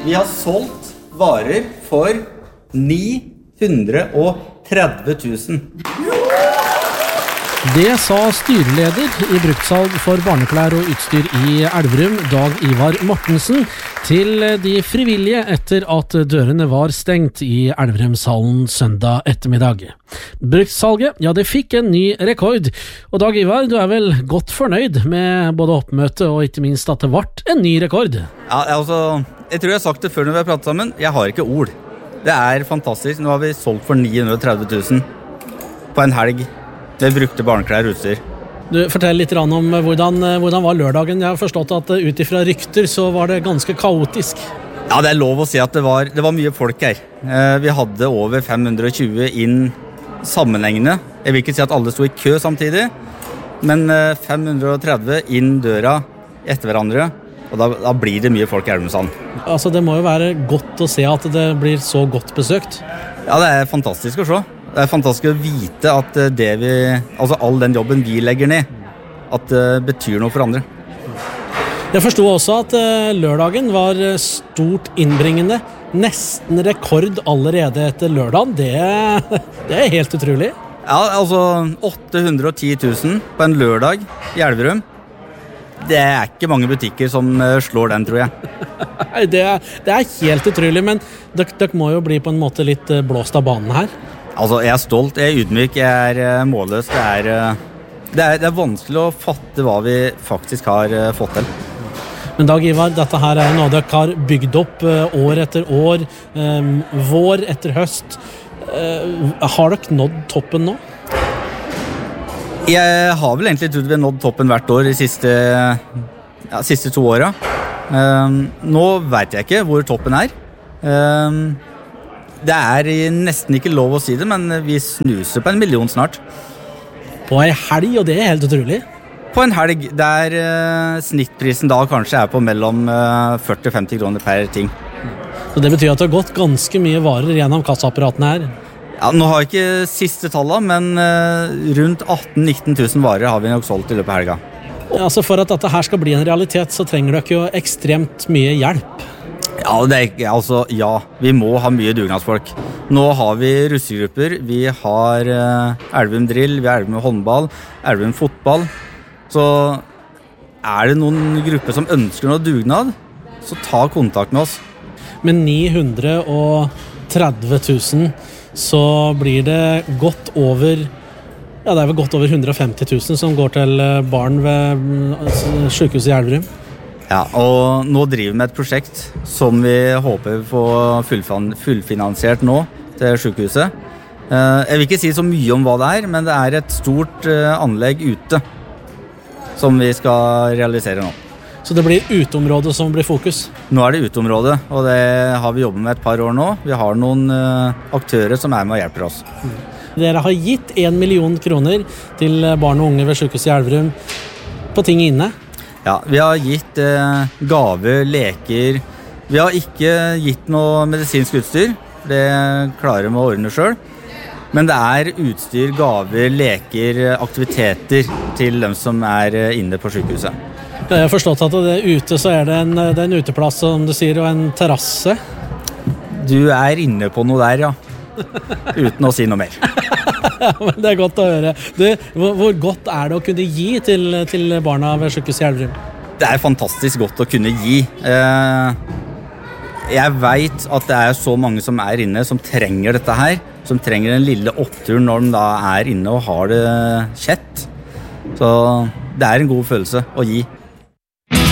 Vi har solgt varer for 930 000. Det sa styreleder i bruktsalg for barneklær og utstyr i Elverum, Dag Ivar Mortensen, til de frivillige etter at dørene var stengt i Elverumshallen søndag ettermiddag. Bruktsalget, ja, det fikk en ny rekord, og Dag Ivar, du er vel godt fornøyd med både oppmøte og ikke minst at det ble en ny rekord? Ja, altså, jeg tror jeg har sagt det før når vi har pratet sammen, jeg har ikke ord. Det fantastisk, nå har vi solgt for 930 000 på en helg. Det brukte barneklær utstyr. Du, fortell litt om hvordan var lørdagen. Jeg har forstått at ut ifra rykter så var det ganske kaotisk. Ja, det lov å si at det var mye folk her. Vi hadde over 520 inn sammenhengende. Jeg vil ikke si at alle sto i kø samtidig, men 530 inn døra etter hverandre, og da blir det mye folk i Elverumshallen. Altså, det må jo være godt å se at det blir så godt besøkt. Ja, det fantastisk å se. Det fantastisk å vite at all den jobben vi legger ned, at det betyr noe for andre. Jeg forstod også at lørdagen var stort innbringende. Nesten rekord allerede etter lørdagen. Det helt utrolig. Ja, altså 810 000 på en lørdag i Elverum. Det ikke mange butikker som slår den, tror jeg. Det helt utrolig, men dere må jo bli på en måte litt blåst av banen her. Altså, jeg stolt, jeg ydmyk, jeg målløs. Det vanskelig å fatte hva vi faktisk har fått til. Men Dag Ivar, dette her noe dere har bygd opp år etter år, vår etter høst. Har dere nådd toppen nå? Jeg har vel egentlig trodd vi har nådd toppen hvert år de siste 2 årene. Nå vet jeg ikke hvor toppen Det nesten ikke lov å si det, men vi snuser på 1 million snart. På en helg, og det helt utrolig. På en helg, der snittprisen da kanskje på mellom 40-50 kroner per ting. Så det betyr at det har gått ganske mye varer gjennom kassaapparatene her? Ja, nå har jeg ikke siste tallet, men rundt 18-19 000 varer har vi nok solgt i løpet av helga. Altså for at dette her skal bli en realitet, så trenger dere jo ekstremt mye hjelp. Ja, vi må ha mye dugnadsfolk. Nå har vi russegrupper, vi har Elverum Drill, vi har Elverum håndball, Elverum fotball. Så det noen grupper som ønsker noe dugnad, så ta kontakt med oss. Med 930 000 så blir det godt over, ja, det vel godt over 150 000 som går til barn ved sykehuset i Elverum. Ja, og nå driver vi med et prosjekt som vi håper får fullfinansiert nå til sykehuset. Jeg vil ikke si så mye om hva det men det et stort anlegg ute som vi skal realisere nå. Så det blir uteområdet som blir fokus? Nå det uteområdet, og det har vi jobbet med et par år nå. Vi har noen aktører som med og hjelper oss. Dere har gitt 1 million kroner til barn og unge ved sykehuset i Elverum på ting inne. Ja, vi har gitt gaver, leker. Vi har ikke gitt noe medisinsk utstyr. Det klarer vi å ordne selv. Men det utstyr, gaver, leker, aktiviteter til dem som inne på sykehuset. Jeg har forstått at ute så det en uteplass, som du sier, og en terrasse. Du inne på noe der, ja. Uten å si noe mer. Ja, men det godt å høre. Hvor godt det å kunne gi til barna ved sykehuset i Elverum? Det fantastisk godt å kunne gi. Jeg vet at det så mange som inne, som trenger dette her, som trenger en lille opptur når de da inne og har det kjett. Så det en god følelse å gi.